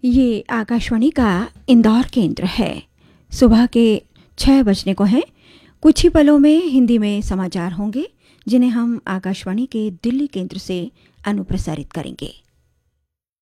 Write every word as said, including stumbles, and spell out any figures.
ये आकाशवाणी का इंदौर केंद्र है। सुबह के छः बजने को हैं। कुछ ही पलों में हिंदी में समाचार होंगे, जिन्हें हम आकाशवाणी के दिल्ली केंद्र से अनुप्रसारित करेंगे।